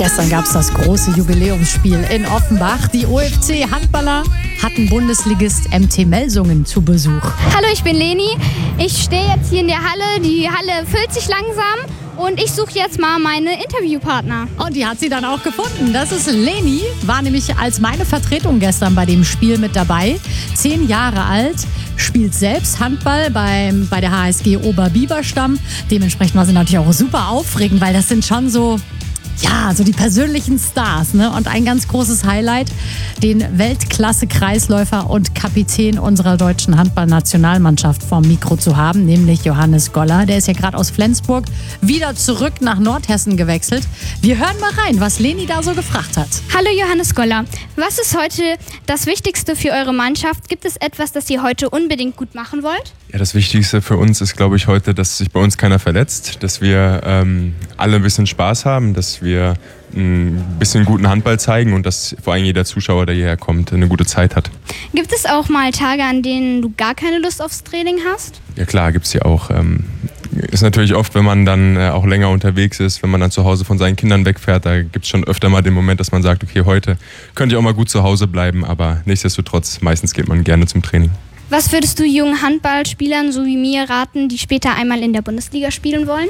Gestern gab es das große Jubiläumsspiel in Offenbach. Die OFC-Handballer hatten Bundesligist MT Melsungen zu Besuch. Hallo, ich bin Leni. Ich stehe jetzt hier in der Halle. Die Halle füllt sich langsam und ich suche jetzt mal meine Interviewpartner. Und die hat sie dann auch gefunden. Das ist Leni, war nämlich als meine Vertretung gestern bei dem Spiel mit dabei. 10 Jahre alt, spielt selbst Handball bei der HSG Oberbiberstamm. Dementsprechend war sie natürlich auch super aufregend, weil das sind schon so die persönlichen Stars, ne? Und ein ganz großes Highlight, den Weltklasse-Kreisläufer und Kapitän unserer deutschen Handballnationalmannschaft vorm Mikro zu haben, nämlich Johannes Goller. Der ist ja gerade aus Flensburg wieder zurück nach Nordhessen gewechselt. Wir hören mal rein, was Leni da so gefragt hat. Hallo Johannes Goller. Was ist heute das Wichtigste für eure Mannschaft? Gibt es etwas, das ihr heute unbedingt gut machen wollt? Ja, das Wichtigste für uns ist, glaube ich, heute, dass sich bei uns keiner verletzt, dass wir alle ein bisschen Spaß haben, dass wir ein bisschen guten Handball zeigen und dass vor allem jeder Zuschauer, der hierher kommt, eine gute Zeit hat. Gibt es auch mal Tage, an denen du gar keine Lust aufs Training hast? Ja klar, gibt es hier auch. Ist natürlich oft, wenn man dann auch länger unterwegs ist, wenn man dann zu Hause von seinen Kindern wegfährt, da gibt es schon öfter mal den Moment, dass man sagt, okay, heute könnte ich auch mal gut zu Hause bleiben, aber nichtsdestotrotz, meistens geht man gerne zum Training. Was würdest du jungen Handballspielern so wie mir raten, die später einmal in der Bundesliga spielen wollen?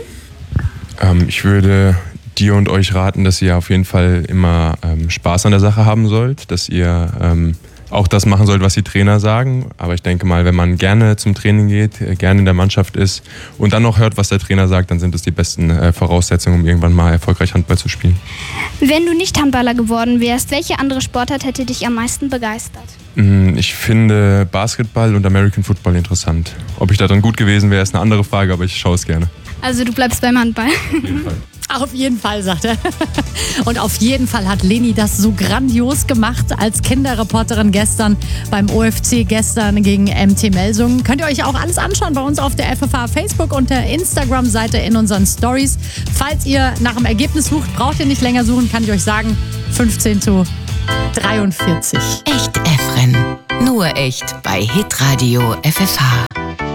Ich würde dir und euch raten, dass ihr auf jeden Fall immer Spaß an der Sache haben sollt, dass ihr auch das machen sollt, was die Trainer sagen. Aber ich denke mal, wenn man gerne zum Training geht, gerne in der Mannschaft ist und dann noch hört, was der Trainer sagt, dann sind es die besten Voraussetzungen, um irgendwann mal erfolgreich Handball zu spielen. Wenn du nicht Handballer geworden wärst, welche andere Sportart hätte dich am meisten begeistert? Ich finde Basketball und American Football interessant. Ob ich da dann gut gewesen wäre, ist eine andere Frage, aber ich schaue es gerne. Also du bleibst beim Handball? Auf jeden Fall. Auf jeden Fall, sagt er. Und auf jeden Fall hat Leni das so grandios gemacht als Kinderreporterin gestern beim OFC, gestern gegen MT Melsungen. Könnt ihr euch auch alles anschauen bei uns auf der FFH Facebook und der Instagram-Seite in unseren Stories. Falls ihr nach dem Ergebnis sucht, braucht ihr nicht länger suchen, kann ich euch sagen, 15:43. Echt Efren. Nur echt bei Hitradio FFH.